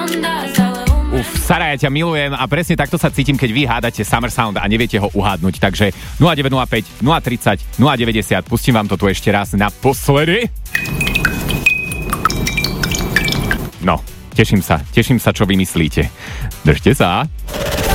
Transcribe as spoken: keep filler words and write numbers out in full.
Uf, Sara, ja ťa milujem a presne takto sa cítim, keď vy hádate Summer Sound a neviete ho uhádnuť. Takže nula deväť nula päť, nula tridsať, nula deväťdesiat. Pustím vám to tu ešte raz naposledy. No, teším sa, teším sa, čo vymyslíte. Držte sa.